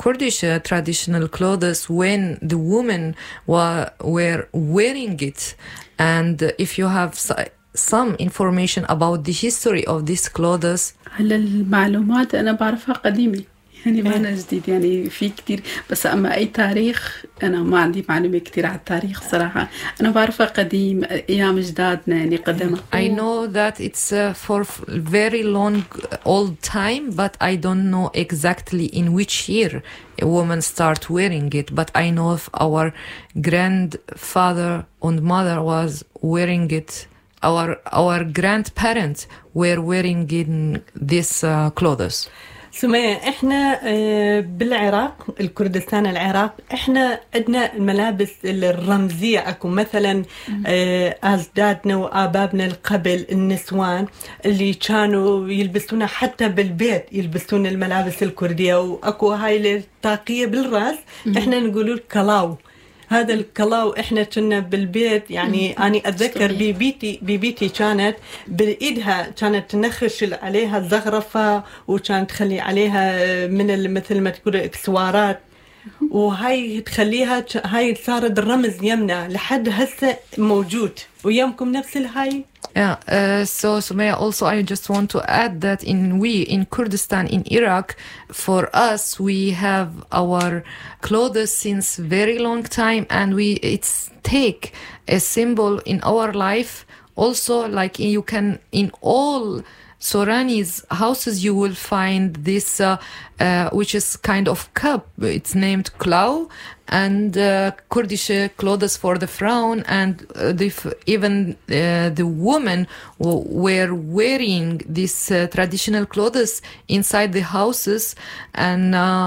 Kurdish traditional clothes when the women were wearing it. And if you have some information about the history of these clothes. هلا المعلومات أنا بعرفها قديمة يعني ما أنا جديد يعني في كتير بس أما أي تاريخ أنا ما عندي معلومة كتير على التاريخ صراحة أنا بعرفها قديم أيام جدادنا يعني قدمها. I know that it's for very long old time but I don't know exactly in which year a woman start wearing it, but I know if our grandfather and mother was wearing it. Our grandparents were wearing in these clothes. سمية احنا بالعراق الكردستان العراق احنا عندنا الملابس الرمزية اكو مثلا اجدادنا وابابنا القبل النسوان اللي كانوا يلبسونها حتى بالبيت يلبسون الملابس الكردية واكو هاي الطاقية بالراس احنا نقولوا الكلاو. هذا الكلاو احنا كنا بالبيت يعني اني اتذكر بيبيتي كانت بايدها كانت تنخش عليها الزخرفه وكانت تخلي عليها من مثل ما تقول اكسوارات وهاي تخليها هاي صارت الرمز يمنا لحد هسه موجود ويومكم نفس الهاي. Yeah, so Sumaya, also I just want to add that in Kurdistan, in Iraq, for us, we have our clothes since very long time, and it's take a symbol in our life. Also, like you can, in all Sorani's houses, you will find this, which is kind of cup. It's named klau, and Kurdish clothes for the Frauen, and even the women were wearing these traditional clothes inside the houses, and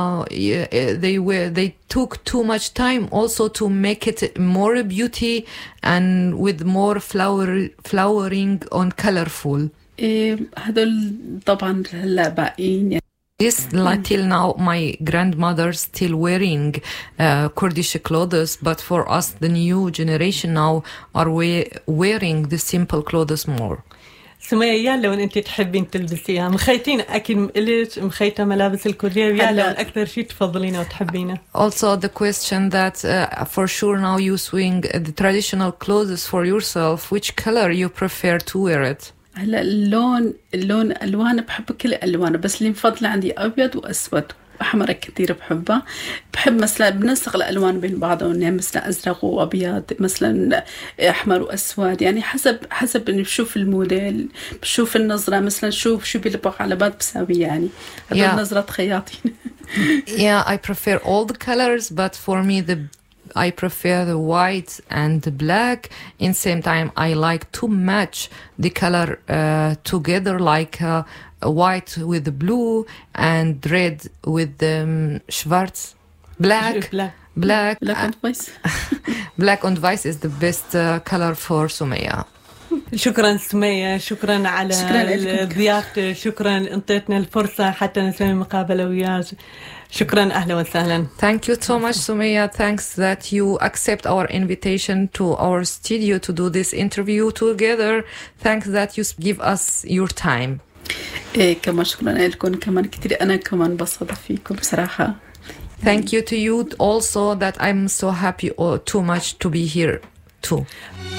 they took too much time also to make it more beauty and with more flowering and colorful. هذول طبعا هلا باقيين. This till now my grandmother still wearing Kurdish clothes, but for us the new generation now are wearing the simple clothes more. سمية يا لو انت تحبين تلبسيها مخيتين اكيد ليش مخيته ملابس الكرديه يا لو اكثر شيء تفضلينه وتحبينه. Also the question that for sure now you swing the traditional clothes for yourself, which color you prefer to wear it? هلا اللون الوان بحب كل الالوان بس اللي مفضله عندي ابيض واسود احمر كثير بحبها. بحب مثلا بنسق الالوان بين بعضهم يعني مثلا ازرق وابيض مثلا احمر واسود يعني حسب اني بشوف الموديل بشوف النظره مثلا شو بيلبق على بعض بساوي يعني هذول نظره خياطين. Yeah, I prefer all the colors, but for me I prefer the white and the black. In same time, I like to match the color together, like white with the blue and red with the schwarz. Black and white. Black and white is the best color for Sumaya. شكرا سمية شكرا على ضيافتك شكرا انطيتنا الفرصة حتى نسوي مقابلة وياك شكرا أهلا وسهلا. Thank you so much Sumaya. Thanks that you accept our invitation to our studio to do this interview together. Thanks that you give us your time. كمان شكرا لكم كمان كتير أنا كمان بصدق فيكم بصراحة. Thank you to you also that I'm so happy too much to be here too.